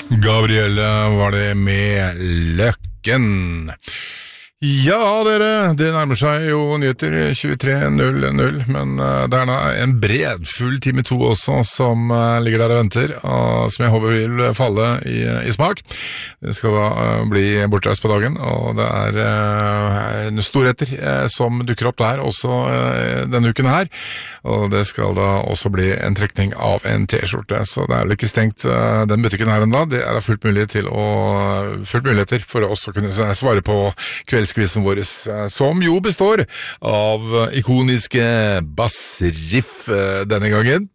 Gabrielle var det med Løkken. Ja, dere, det nærmer seg jo nyheter 23:00, men det er en bredfull time 2 også som ligger der og venter, og som jeg håper vil falle i smak. Det skal da bli bortreist på dagen, og det er storheter som dukker opp der også denne uken her, og det skal da også bli en trekning av en t-skjorte, så det er vel ikke stengt den butikken her enda. Det er fullt muligheter for oss å kunne svare på kveldsquizen vår, som jo består av ikoniske bassriff denne gangen,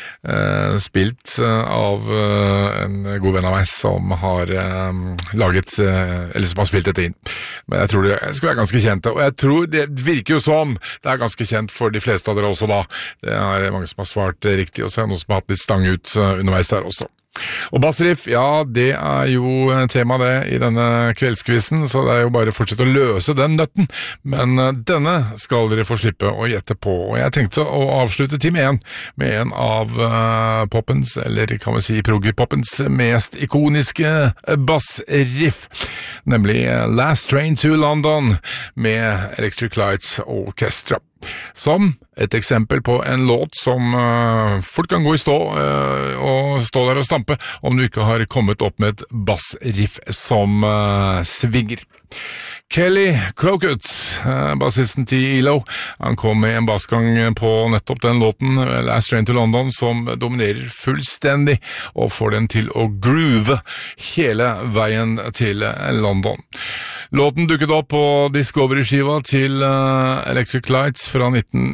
spilt av en god venn av meg som har laget, eller som har spilt dette inn. Men jeg tror det skal være ganske kjent, og jeg tror det virker jo som det er ganske kjent for de fleste av dere også da. Det er mange som har svart riktig, og så er det noen som har hatt litt stang ut underveis der også. Og bassriff, ja, det er jo tema det i denne kveldskvisten, så det er jo bare å fortsette å løse den nøtten, men denne skal dere få slippe å gjette på, og jeg tenkte å avslutte time 1 med en av poppens, eller kan vi si proggy-poppens mest ikoniske bassriff, nemlig Last Train to London med Electric Light Orchestra. Som et eksempel på en låt som fort kan gå i stå og stå der og stampe om du ikke har kommet opp med et bassriff som svinger. Kelly Crockett, bassisten til ELO, han kom med en bassgang på nettopp den låten Last Train to London som dominerer fullstendig og får den til å groove hele veien til London. Låten dukket opp på Discovery-skiva til Electric Lights fra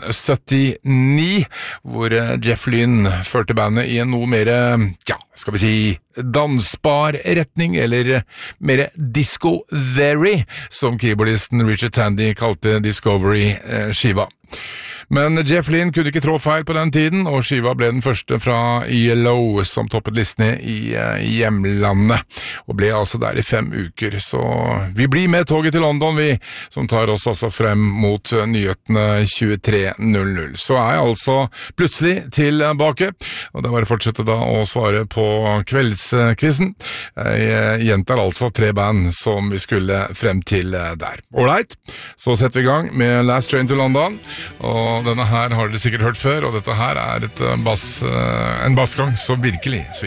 1979, hvor Jeff Lynne førte bandet i en noe mer, skal vi si, dansbar retning, eller mer disco-very, som keyboardisten Richard Tandy kalte Discovery-skiva. Men Jeff Lynne kunne ikke trå feil på den tiden, og skiva ble den første fra ELO som toppet listene i hjemlandet, og ble altså der i 5 uker. Så vi blir med toget til London, vi, som tar oss altså frem mot nyhetene 23:00. Så er jeg altså plutselig tilbake, og det er bare å fortsette da å svare på kveldskvissen. Jeg gjentar altså 3 band som vi skulle frem til der. Alright, så setter vi i gang med Last Train to London, og denne her har dere sikkert hørt før, og dette her er en bassgang så virkelig